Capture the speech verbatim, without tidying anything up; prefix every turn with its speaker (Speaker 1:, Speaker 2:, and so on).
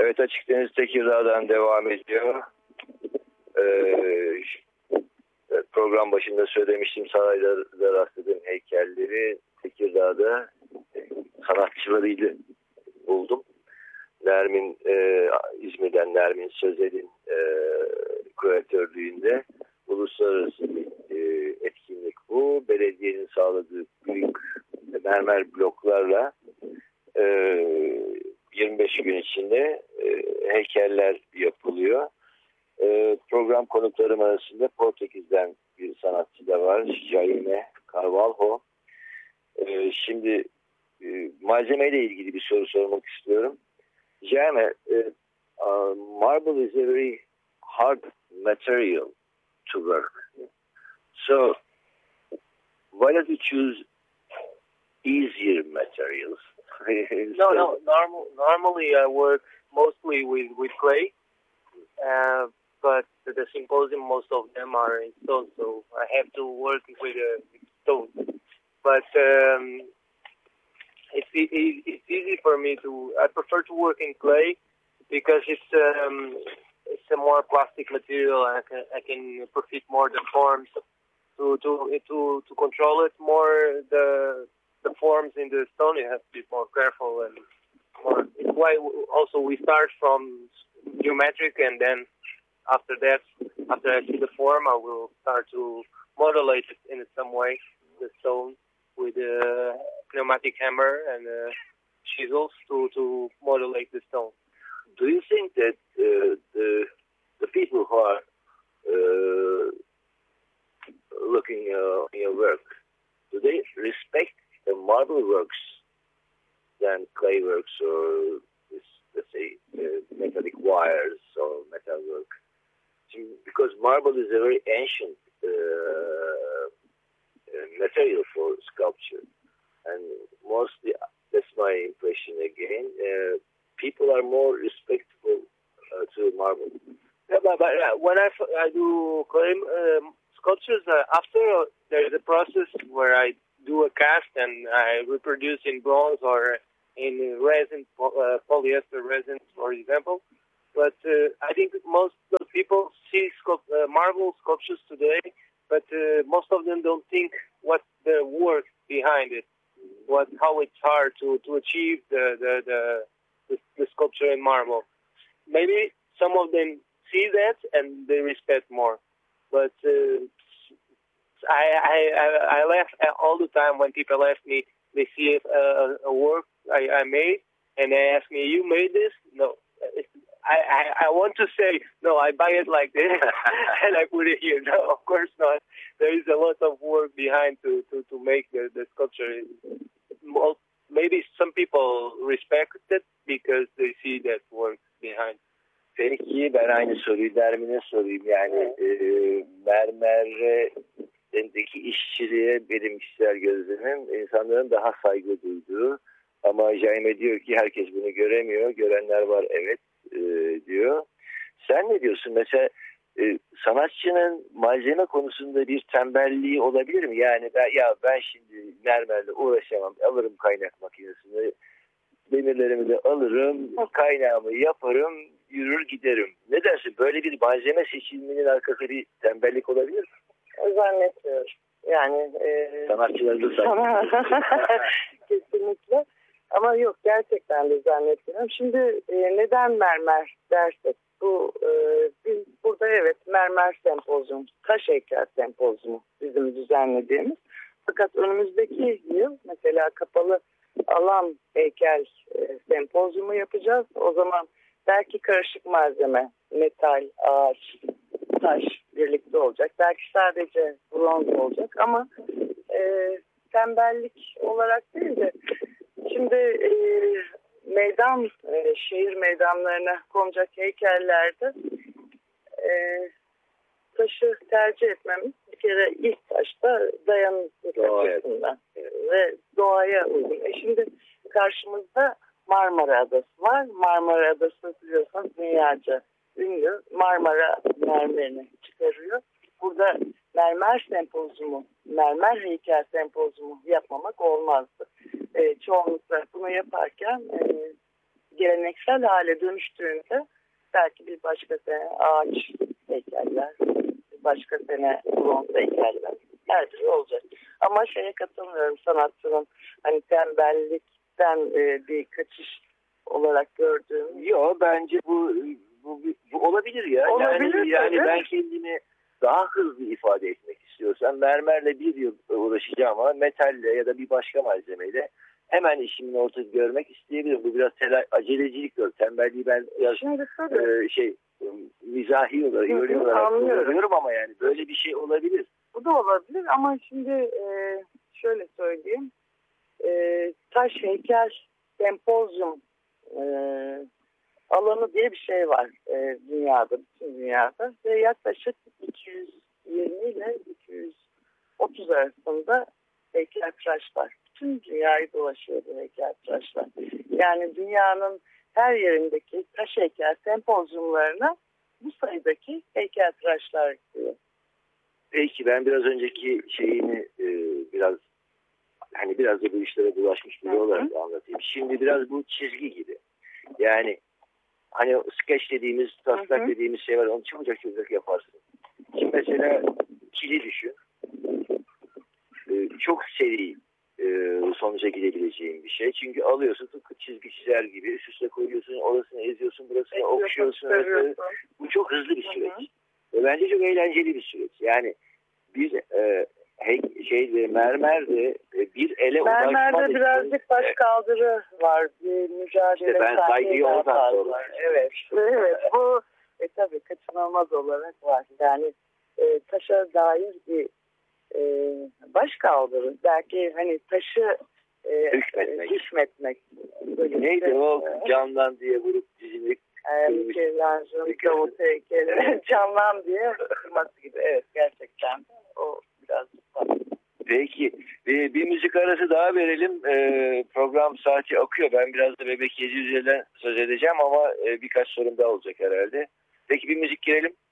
Speaker 1: Evet, Açık Deniz Tekirdağ'dan devam ediyor. Ee, program başında söylemiştim, sarayda rastladığım heykelleri Tekirdağ'da sanatçılarıyla buldum. Nermin, e, İzmir'den Nermin Sözel'in e, küratörlüğünde uluslararası bir e, etkinlik bu. Belediyenin sağladığı büyük mermer bloklarla e, yirmi beş gün içinde e, heykeller yapılıyor. E, program konuklarım arasında Portekiz'den bir sanatçı da var, Jaime Carvalho. E, şimdi e, malzemeyle ilgili bir soru sormak istiyorum. Jaime, uh, marble is a very hard material to work. So, why don't you choose easier materials?
Speaker 2: no, no. Normal, normally, I work mostly with with clay, uh, but the symposium, most of them are in stone, so I have to work with uh, stone. But um, it's it, it's easy for me to. I prefer to work in clay because it's um, it's a more plastic material. I can I can profit more the forms to to to to control it more. The the forms in the stone, you have to be more careful and more. It's why also we start from geometric, and then after that, after I see the form, I will start to modulate it in some way, the stone, with a pneumatic hammer and uh, chisels to, to modulate the stone.
Speaker 1: Do you think that uh, the the people who are uh, looking uh, in your work, do they respect the marble works than clay works or this, let's say uh, metallic wires or metal work? Because marble is a very ancient uh, material for sculpture, and mostly that's my impression again. Uh, people are more respectful uh, to marble.
Speaker 2: Yeah, but, but uh, when I, I do clay um, sculptures, uh, after uh, there is a process where I do a cast and I reproduce in bronze or in resin, uh, polyester resin, for example. But uh, I think most of the people see sculpt, uh, marble sculptures today, but uh, most of them don't think what's the work behind it, what how it's hard to, to achieve the the, the the the sculpture in marble. Maybe some of them see that and they respect more. But uh, I, I I laugh all the time when people ask me, they see a, a work I, I made and they ask me, "You made this?" No. I, I, I want to say, no, I buy it like this and I put it here. No, of course not. There is a lot of work behind to, to, to make the, the sculpture. Well, maybe some people respect it because they see that work behind.
Speaker 1: Peki, ben aynı soruyu Nermin'e sorayım. Yani e, mermerdeki işçiliğe benim kişisel gözlemim insanların daha saygı duyduğu, ama Jaime diyor ki herkes bunu göremiyor. Görenler var, evet e, diyor. Sen ne diyorsun? Mesela e, sanatçının malzeme konusunda bir tembelliği olabilir mi? Yani ben, ya ben şimdi mermerle uğraşamam. Alırım kaynak makinesini. Demirlerimi de alırım. Kaynağımı yaparım. Yürür giderim. Ne dersin? Böyle bir malzeme seçiminin arkasında bir tembellik olabilir mi?
Speaker 3: Zannetmiyorum. Yani e,
Speaker 1: sanatçıları da
Speaker 3: kesinlikle. Ama yok, gerçekten de zannetmiyorum. Şimdi e, neden mermer dersek, bu e, biz burada evet mermer sempozyum, taş heykel sempozyumu bizim düzenlediğimiz. Fakat önümüzdeki yıl mesela kapalı alan heykel e, sempozyumu yapacağız. O zaman belki karışık malzeme, metal, ağaç, taş birlikte olacak. Belki sadece bronz olacak ama e, tembellik olarak değil de şimdi e, meydan, e, şehir meydanlarına konacak heykellerde e, taşı tercih etmemiz bir kere ilk başta dayanıklılık açısından ve doğaya uygun. E şimdi karşımızda Marmara Adası var. Marmara Adası biliyorsunuz dünyaca ünlü. Marmara mermerini çıkarıyor. Burada mermer sempozyumu, mermer heykel sempozyumu yapmamak olmazdı. E, çoğunlukla bunu yaparken e, geleneksel hale dönüştüğünde belki bir başka sene ağaç heykeller, bir başka sene bronz heykeller, her şey olacak. Ama şeye katılmıyorum, sanatçının hani tembellikten e, bir kaçış olarak gördüğüm.
Speaker 1: Yok, bence bu, bu, bu olabilir ya.
Speaker 3: Olabilir,
Speaker 1: yani, yani ben kendimi daha hızlı ifade etmek istiyorsam mermerle bir yıl uğraşacağım ama metalle ya da bir başka malzemeyle hemen işimin ortası görmek isteyebilirim. Bu biraz tela, acelecilik diyor. Tembelliği ben biraz e, şey mizahi olarak, ironik olarak kullanıyorum ama yani böyle bir şey olabilir.
Speaker 3: Bu da olabilir ama şimdi e, şöyle söyleyeyim. E, taş heykel sempozyum e, alanı diye bir şey var e, dünyada, bütün dünyada ve yaklaşık iki yüz yirmi ile iki yüz otuz arasında heykeltıraş var. Bütün dünyayı dolaşıyor bu heykeltıraşlar. Yani dünyanın her yerindeki taş heykel sempozyumlarına bu sayıdaki heykeltıraşlar gidiyor.
Speaker 1: Peki ben biraz önceki şeyini e, biraz hani biraz da bu işlere bulaşmış biri olarak anlatayım. Şimdi biraz bu çizgi gibi. Yani hani sketch dediğimiz, taslak dediğimiz şey var. Onu çabucak çabucak yaparsın. Şimdi mesela kili düşün. Ee, çok seri e, sonuca gidebileceğin bir şey. Çünkü alıyorsun tıpkı çizgi çizer gibi üst üste koyuyorsun, orasını eziyorsun, burasını Eziyorsun, okşuyorsun. Orasını. Bu çok hızlı bir süreç. Hı hı. Ve bence çok eğlenceli bir süreç. Yani bir e, hey, şey mermer de bir ele ulaşmak
Speaker 3: Mermerde birazcık baş kaldırı var. Bir mücadele.
Speaker 1: İşte ben saygıyı oradan sordum.
Speaker 3: Evet. Evet. Bu e, tabii kaçınılmaz olarak var. Yani e, taşa dair bir e, baş kaldırı. Belki hani taşı e,
Speaker 1: hükmetmek.
Speaker 3: hükmetmek.
Speaker 1: Neydi işte, o camdan diye vurup dizini
Speaker 3: Michelangelo'nun Davut heykeli camdan diye kırması gibi. Evet, gerçekten o biraz fazla.
Speaker 1: Peki bir, bir müzik arası daha verelim. Ee, program saati akıyor. Ben biraz da Bebek yedi yüz elli'den söz edeceğim ama e, birkaç sorum daha olacak herhalde. Peki bir müzik girelim.